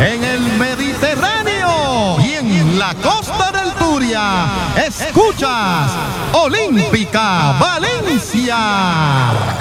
en el Mediterráneo y en la costa del Turia. Escuchas Olímpica Valencia.